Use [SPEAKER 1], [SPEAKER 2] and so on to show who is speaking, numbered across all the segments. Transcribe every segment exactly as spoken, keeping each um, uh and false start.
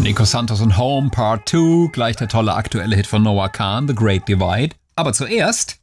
[SPEAKER 1] Nico Santos und Home Part zwei, gleich der tolle aktuelle Hit von Noah Kahn, The Great Divide. Aber zuerst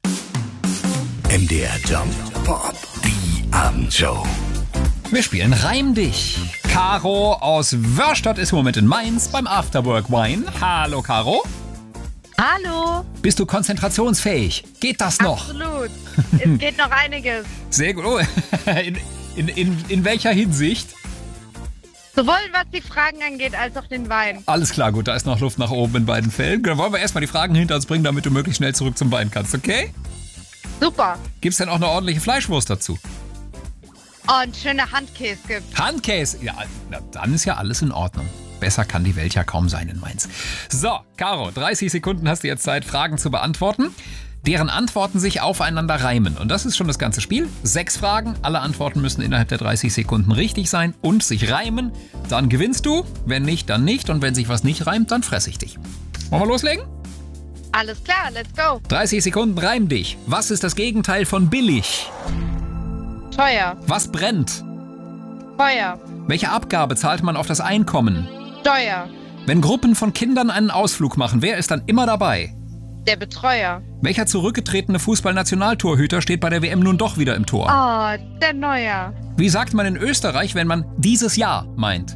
[SPEAKER 2] M D R Jump Pop, die Abendshow.
[SPEAKER 1] Wir spielen Reim dich. Caro aus Wörstadt ist im Moment in Mainz beim Afterwork Wine. Hallo Caro.
[SPEAKER 3] Hallo.
[SPEAKER 1] Bist du konzentrationsfähig? Geht das noch?
[SPEAKER 3] Absolut. Es geht noch einiges.
[SPEAKER 1] Sehr gut. Oh, in, in, in, in welcher Hinsicht?
[SPEAKER 3] Sowohl was die Fragen angeht, als auch den Wein.
[SPEAKER 1] Alles klar, gut, da ist noch Luft nach oben in beiden Fällen. Dann wollen wir erstmal die Fragen hinter uns bringen, damit du möglichst schnell zurück zum Wein kannst, okay?
[SPEAKER 3] Super.
[SPEAKER 1] Gibt's denn auch eine ordentliche Fleischwurst dazu?
[SPEAKER 3] Oh, und schöne Handkäse gibt.
[SPEAKER 1] Handkäse? Ja, na, dann ist ja alles in Ordnung. Besser kann die Welt ja kaum sein in Mainz. So, Caro, dreißig Sekunden hast du jetzt Zeit, Fragen zu beantworten, deren Antworten sich aufeinander reimen. Und das ist schon das ganze Spiel. Sechs Fragen, alle Antworten müssen innerhalb der dreißig Sekunden richtig sein und sich reimen. Dann gewinnst du, wenn nicht, dann nicht. Und wenn sich was nicht reimt, dann fress ich dich. Wollen wir loslegen?
[SPEAKER 3] Alles klar, let's go.
[SPEAKER 1] dreißig Sekunden, reim dich. Was ist das Gegenteil von billig?
[SPEAKER 3] Teuer.
[SPEAKER 1] Was brennt?
[SPEAKER 3] Feuer.
[SPEAKER 1] Welche Abgabe zahlt man auf das Einkommen?
[SPEAKER 3] Steuer.
[SPEAKER 1] Wenn Gruppen von Kindern einen Ausflug machen, wer ist dann immer dabei?
[SPEAKER 3] Der Betreuer.
[SPEAKER 1] Welcher zurückgetretene Fußballnationaltorhüter steht bei der W M nun doch wieder im Tor?
[SPEAKER 3] Oh, der Neuer.
[SPEAKER 1] Wie sagt man in Österreich, wenn man dieses Jahr meint?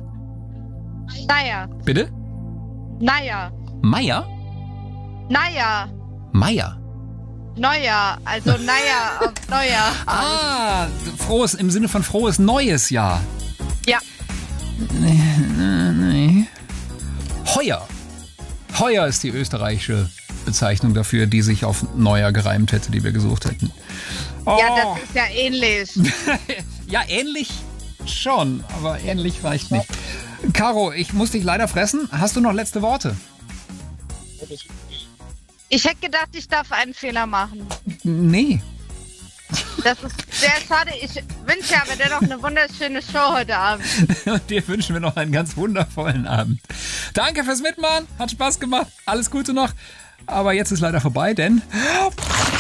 [SPEAKER 3] Naja.
[SPEAKER 1] Bitte?
[SPEAKER 3] Naja.
[SPEAKER 1] Meier?
[SPEAKER 3] Naja.
[SPEAKER 1] Meier.
[SPEAKER 3] Neujahr. Also naja auf Neujahr.
[SPEAKER 1] Ah, frohes, im Sinne von frohes neues Jahr.
[SPEAKER 3] Ja.
[SPEAKER 1] Nee, nee, nee. Heuer. Heuer ist die österreichische Bezeichnung dafür, die sich auf Neujahr gereimt hätte, die wir gesucht hätten. Oh.
[SPEAKER 3] Ja, das ist ja ähnlich.
[SPEAKER 1] Ja, ähnlich schon, aber ähnlich reicht nicht. Caro, ich muss dich leider fressen. Hast du noch letzte Worte?
[SPEAKER 3] Ich hätte gedacht, ich darf einen Fehler machen.
[SPEAKER 1] Nee.
[SPEAKER 3] Das ist sehr schade. Ich wünsche aber dennoch eine wunderschöne Show heute Abend.
[SPEAKER 1] Und dir wünschen wir noch einen ganz wundervollen Abend. Danke fürs Mitmachen. Hat Spaß gemacht. Alles Gute noch. Aber jetzt ist leider vorbei, denn